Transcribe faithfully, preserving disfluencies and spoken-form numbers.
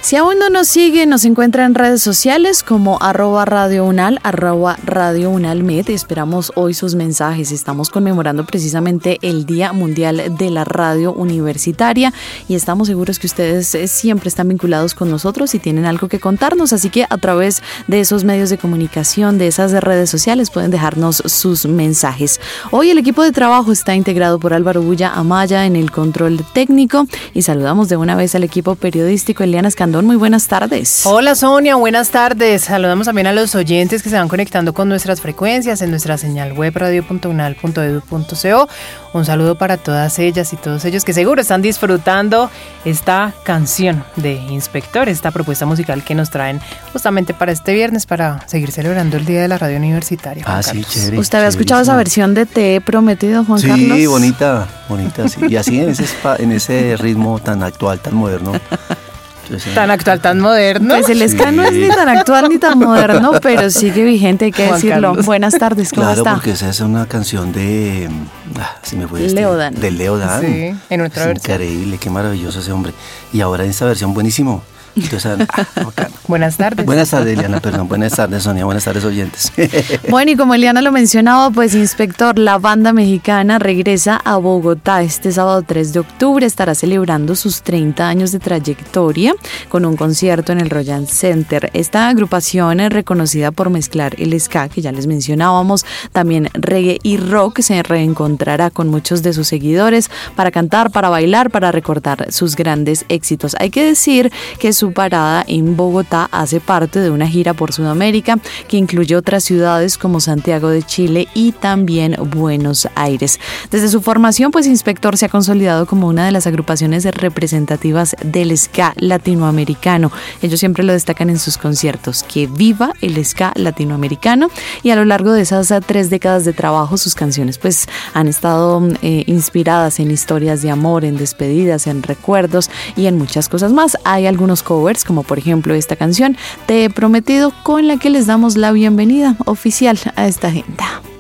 Si aún no nos sigue, nos encuentra en redes sociales como arroba Radio Unal, arroba Radio Unalmed. Esperamos hoy sus mensajes. Estamos conmemorando precisamente el Día Mundial de la Radio Universitaria y estamos seguros que ustedes siempre están vinculados con nosotros y tienen algo que contarnos. Así que a través de esos medios de comunicación, de esas redes sociales, pueden dejarnos sus mensajes. Hoy el equipo de trabajo está integrado por Álvaro Bulla Amaya en el control técnico y saludamos de una vez al equipo periodístico. Eliana Escandón, muy buenas tardes. Hola Sonia, buenas tardes. Saludamos también a los oyentes que se van conectando con nuestras frecuencias en nuestra señal web radio punto unal punto edu punto co. Un saludo para todas ellas y todos ellos que seguro están disfrutando esta canción de Inspector, esta propuesta musical que nos traen justamente para este viernes para seguir celebrando el Día de la Radio Universitaria. Ah, sí, chévere. ¿Usted había escuchado esa versión de Te he prometido, Juan sí, Carlos? Sí, bonita, bonita, sí. Y así en ese, spa, en ese ritmo tan actual, tan moderno. Entonces, tan actual, tan moderno. Pues el ska sí. no es ni tan actual ni tan moderno, pero sigue vigente, hay que Juan decirlo. Carlos. Buenas tardes, ¿cómo claro, está? Claro, porque esa es una canción de... Ah, se me fue este, Leo Dan. De Leo Dan. Sí, en otra es versión. Increíble, qué maravilloso ese hombre. Y ahora en esta versión, buenísimo. Entonces, ah, buenas tardes. Buenas tardes, Eliana, perdón. Buenas tardes, Sonia. Buenas tardes, oyentes. Bueno, y como Eliana lo mencionaba, pues Inspector, la banda mexicana regresa a Bogotá este sábado tres de octubre. Estará celebrando sus treinta años de trayectoria con un concierto en el Royal Center. Esta agrupación es reconocida por mezclar el ska, que ya les mencionábamos, también reggae y rock. Se reencontrará con muchos de sus seguidores para cantar, para bailar, para recordar sus grandes éxitos. Hay que decir que su Su parada en Bogotá hace parte de una gira por Sudamérica que incluye otras ciudades como Santiago de Chile y también Buenos Aires. Desde su formación, pues Inspector se ha consolidado como una de las agrupaciones representativas del ska latinoamericano. Ellos siempre lo destacan en sus conciertos, que viva el ska latinoamericano, y a lo largo de esas tres décadas de trabajo, sus canciones pues han estado eh, inspiradas en historias de amor, en despedidas, en recuerdos y en muchas cosas más. Hay algunos covers, como por ejemplo esta canción Te he prometido, con la que les damos la bienvenida oficial a esta agenda.